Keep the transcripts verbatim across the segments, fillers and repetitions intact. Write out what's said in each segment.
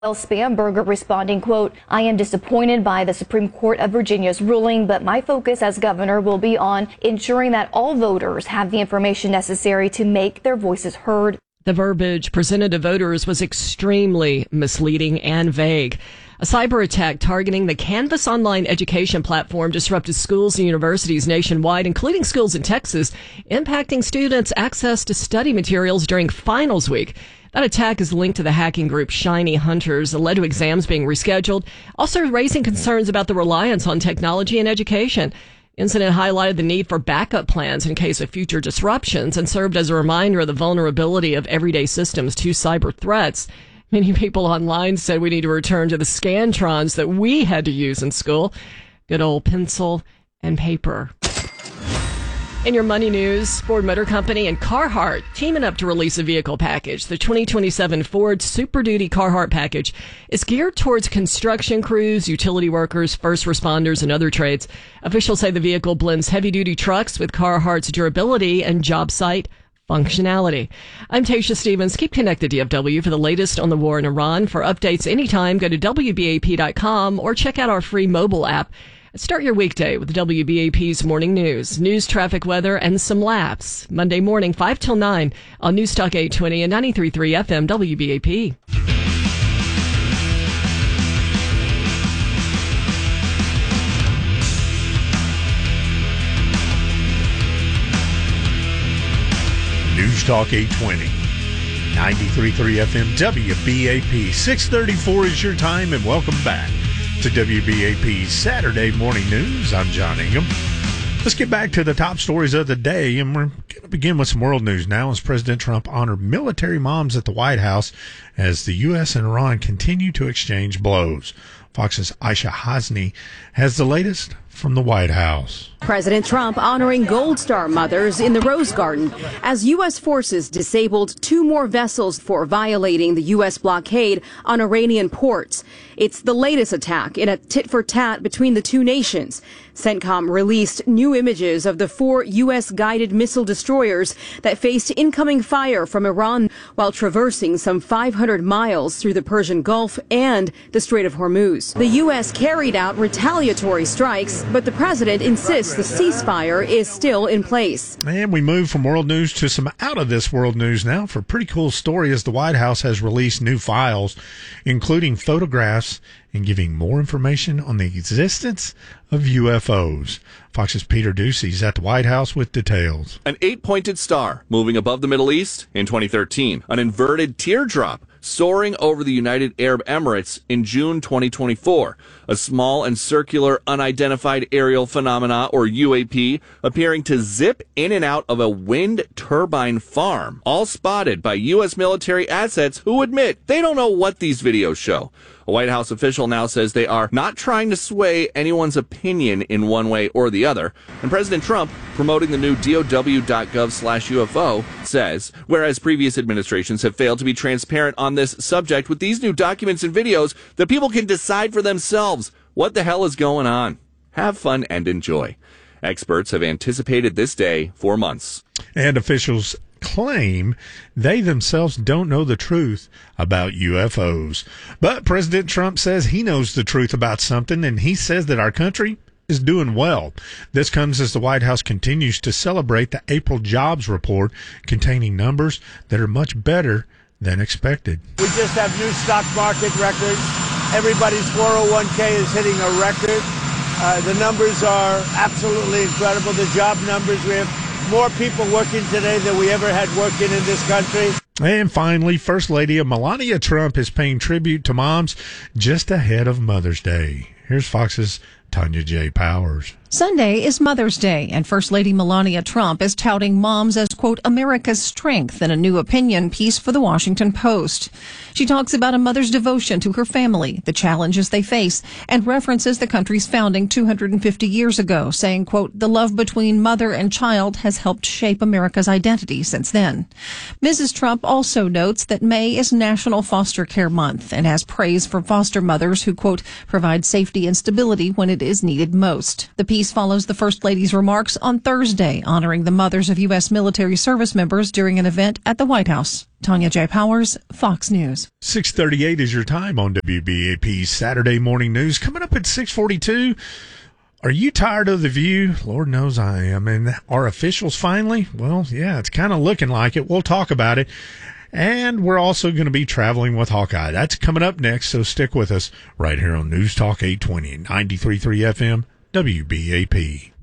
Well, Spamberger responding, quote, I am disappointed by the Supreme Court of Virginia's ruling, but my focus as governor will be on ensuring that all voters have the information necessary to make their voices heard. The verbiage presented to voters was extremely misleading and vague. A cyber attack targeting the Canvas online education platform disrupted schools and universities nationwide, including schools in Texas, impacting students' access to study materials during finals week. That attack is linked to the hacking group Shiny Hunters, that led to exams being rescheduled, also raising concerns about the reliance on technology in education. Incident highlighted the need for backup plans in case of future disruptions and served as a reminder of the vulnerability of everyday systems to cyber threats. Many people online said we need to return to the Scantrons that we had to use in school. Good old pencil and paper. In your money news, Ford Motor Company and Carhartt teaming up to release a vehicle package. The twenty twenty-seven Ford Super Duty Carhartt package is geared towards construction crews, utility workers, first responders, and other trades. Officials say the vehicle blends heavy-duty trucks with Carhartt's durability and job site functionality. I'm Tasha Stevens. Keep connected, D F W, for the latest on the war in Iran. For updates anytime, go to W B A P dot com or check out our free mobile app. Start your weekday with W B A P's Morning News. News, traffic, weather, and some laughs. Monday morning, five till nine on News Talk eight twenty and ninety-three point three F M W B A P. News Talk eight twenty, ninety-three point three F M W B A P. six thirty-four is your time, and welcome back to W B A P's Saturday Morning News. I'm John Ingham. Let's get back to the top stories of the day, and we're going to begin with some world news now as President Trump honored military moms at the White House as the U S and Iran continue to exchange blows. Fox's Aisha Hasni has the latest from the White House. President Trump honoring Gold Star mothers in the Rose Garden as U S forces disabled two more vessels for violating the U S blockade on Iranian ports. It's the latest attack in a tit-for-tat between the two nations. CENTCOM released new images of the four U S guided missile destroyers that faced incoming fire from Iran while traversing some five hundred miles through the Persian Gulf and the Strait of Hormuz. The U S carried out retaliatory strikes, but the president insists the ceasefire is still in place. And we move from world news to some out of this world news now for a pretty cool story as the White House has released new files, including photographs and giving more information on the existence of U F Os. Fox's Peter Ducey is at the White House with details. An eight-pointed star moving above the Middle East in twenty thirteen. An inverted teardrop soaring over the United Arab Emirates in June twenty twenty-four. A small and circular unidentified aerial phenomena, or U A P, appearing to zip in and out of a wind turbine farm. All spotted by U S military assets who admit they don't know what these videos show. A White House official now says they are not trying to sway anyone's opinion in one way or the other. And President Trump, promoting the new D O W dot gov slash U F O, says, whereas previous administrations have failed to be transparent on this subject, with these new documents and videos, the people can decide for themselves what the hell is going on. Have fun and enjoy. Experts have anticipated this day for months. And officials claim they themselves don't know the truth about U F Os. But President Trump says he knows the truth about something, and he says that our country is doing well. This comes as the White House continues to celebrate the April jobs report containing numbers that are much better than expected. We just have new stock market records. Everybody's four oh one k is hitting a record. Uh, the numbers are absolutely incredible. The job numbers, we have more people working today than we ever had working in this country. And finally, First Lady Melania Trump is paying tribute to moms just ahead of Mother's Day. Here's Fox's Tanya J. Powers. Sunday is Mother's Day, and First Lady Melania Trump is touting moms as, quote, America's strength in a new opinion piece for the Washington Post. She talks about a mother's devotion to her family, the challenges they face, and references the country's founding two hundred fifty years ago, saying, quote, the love between mother and child has helped shape America's identity since then. Missus Trump also notes that May is National Foster Care Month and has praise for foster mothers who, quote, provide safety and stability when it is needed most. The piece piece follows the First Lady's remarks on Thursday, honoring the mothers of U S military service members during an event at the White House. Tanya J. Powers, Fox News. six thirty-eight is your time on W B A P Saturday Morning News. Coming up at six forty-two, are you tired of The View? Lord knows I am. And are officials finally? Well, yeah, it's kind of looking like it. We'll talk about it. And we're also going to be traveling with Hawkeye. That's coming up next, so stick with us right here on News Talk eight twenty, ninety-three point three F M, W B A P.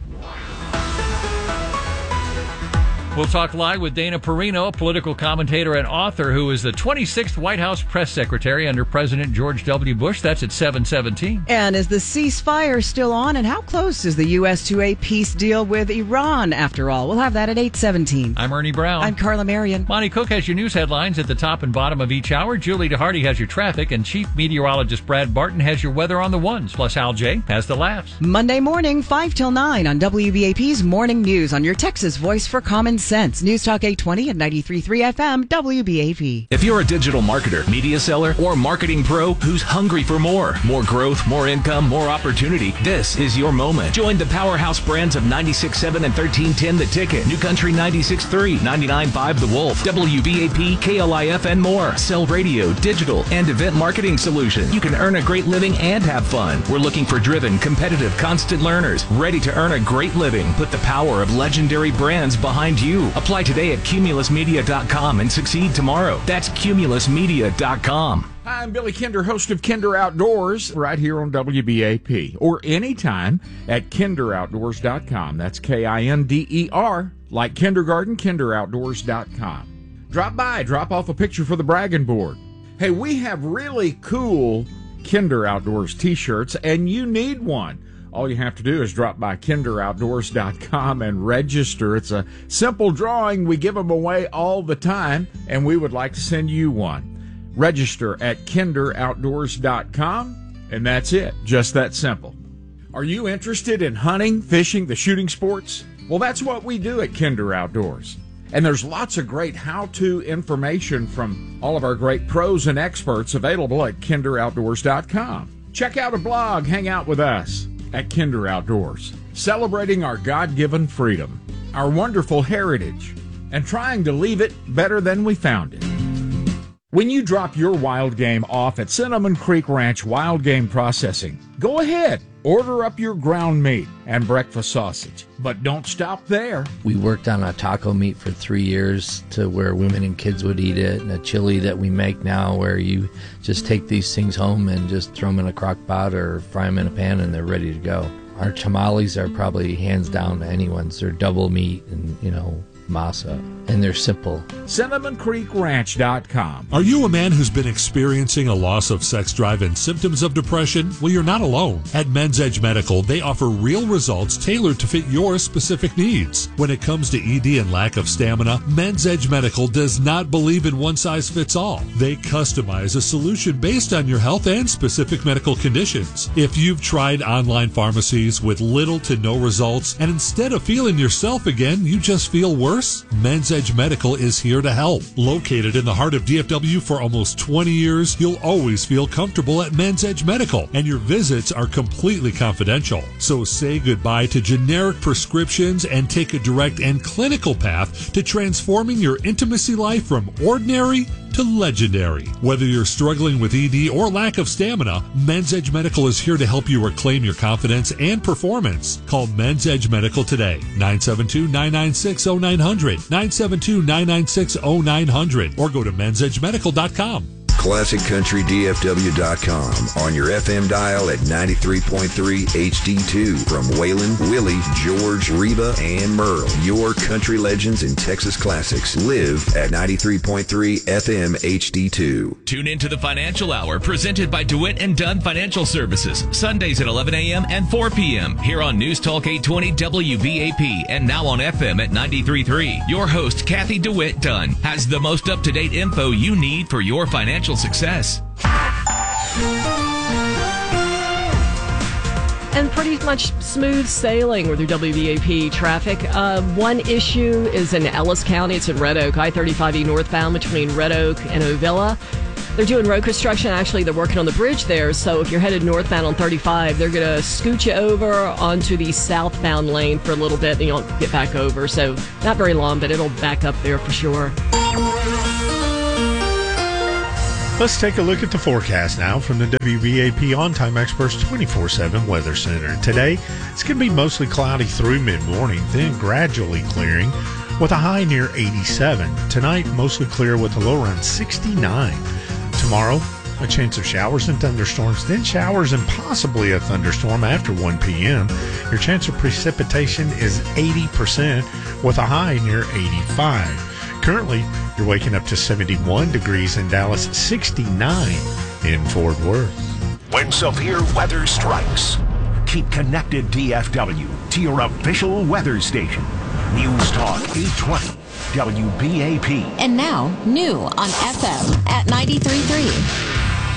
We'll talk live with Dana Perino, a political commentator and author who is the twenty-sixth White House press secretary under President George W. Bush. That's at seven seventeen. And is the ceasefire still on? And how close is the U S to a peace deal with Iran, after all? We'll have that at eight seventeen. I'm Ernie Brown. I'm Carla Marion. Monty Cook has your news headlines at the top and bottom of each hour. Julie DeHardy has your traffic. And Chief Meteorologist Brad Barton has your weather on the ones. Plus, Al J has the laughs. Monday morning, five till nine on W B A P's Morning News on your Texas voice for common sense. News Talk eight twenty and ninety-three point three F M, W B A P. If you're a digital marketer, media seller, or marketing pro who's hungry for more, more growth, more income, more opportunity, this is your moment. Join the powerhouse brands of ninety-six point seven and thirteen ten The Ticket, New Country ninety-six point three, ninety-nine point five The Wolf, W B A P, K L I F, and more. Sell radio, digital, and event marketing solutions. You can earn a great living and have fun. We're looking for driven, competitive, constant learners, ready to earn a great living. Put the power of legendary brands behind you. Apply today at cumulus media dot com and succeed tomorrow. That's cumulus media dot com. Hi, I'm Billy Kinder, host of Kinder Outdoors, right here on W B A P, or anytime at kinder outdoors dot com. That's K I N D E R, like kindergarten, kinder outdoors dot com. Drop by, drop off a picture for the bragging board. Hey, we have really cool Kinder Outdoors t-shirts, and you need one. All you have to do is drop by kinder outdoors dot com and register. It's a simple drawing. We give them away all the time, and we would like to send you one. Register at kinder outdoors dot com, and that's it. Just that simple. Are you interested in hunting, fishing, the shooting sports? Well, that's what we do at Kinder Outdoors. And there's lots of great how-to information from all of our great pros and experts available at kinder outdoors dot com. Check out a blog, hang out with us at Kinder Outdoors, celebrating our God-given freedom, our wonderful heritage, and trying to leave it better than we found it. When you drop your wild game off at Cinnamon Creek Ranch Wild Game Processing, go ahead, order up your ground meat and breakfast sausage, but don't stop there. We worked on a taco meat for three years to where women and kids would eat it, and a chili that we make now where you just take these things home and just throw them in a crock pot or fry them in a pan and they're ready to go. Our tamales are probably hands down anyone's. They're double meat and, you know, masa, and they're simple. cinnamon creek ranch dot com. Are you a man who's been experiencing a loss of sex drive and symptoms of depression? Well, you're not alone. At Men's Edge Medical, they offer real results tailored to fit your specific needs. When it comes to E D and lack of stamina, Men's Edge Medical does not believe in one size fits all. They customize a solution based on your health and specific medical conditions. If you've tried online pharmacies with little to no results, and instead of feeling yourself again, you just feel worse, Men's Edge Medical is here to help. Located in the heart of D F W for almost twenty years, you'll always feel comfortable at Men's Edge Medical, and your visits are completely confidential. So say goodbye to generic prescriptions and take a direct and clinical path to transforming your intimacy life from ordinary to legendary. Whether you're struggling with E D or lack of stamina, Men's Edge Medical is here to help you reclaim your confidence and performance. Call Men's Edge Medical today, nine seven two, nine nine six, zero nine zero zero, nine seven two, nine nine six, zero nine zero zero, or go to men's edge medical dot com. classic country d f w dot com on your F M dial at ninety-three point three H D two from Waylon, Willie, George, Reba, and Merle. Your country legends and Texas classics live at ninety-three point three F M H D two. Tune into the Financial Hour presented by DeWitt and Dunn Financial Services, Sundays at eleven a.m. and four p.m. here on News Talk eight twenty W B A P and now on F M at ninety-three point three. Your host, Kathy DeWitt Dunn, has the most up-to-date info you need for your financial success. And pretty much smooth sailing with your W B A P traffic. Uh, one issue is in Ellis County. It's in Red Oak, I thirty-five E northbound between Red Oak and Ovilla. They're doing road construction. Actually, they're working on the bridge there. So if you're headed northbound on thirty-five, they're going to scoot you over onto the southbound lane for a little bit, and you'll get back over. So not very long, but it'll back up there for sure. Let's take a look at the forecast now from the W B A P On Time Experts twenty-four seven Weather Center. Today, it's going to be mostly cloudy through mid-morning, then gradually clearing with a high near eighty-seven. Tonight, mostly clear with a low around sixty-nine. Tomorrow, a chance of showers and thunderstorms, then showers and possibly a thunderstorm after one p.m. Your chance of precipitation is eighty percent with a high near eighty-five. Currently, you're waking up to seventy-one degrees in Dallas, sixty-nine in Fort Worth. When severe weather strikes, keep connected D F W to your official weather station. News Talk eight twenty W B A P. And now, new on F M at ninety-three point three.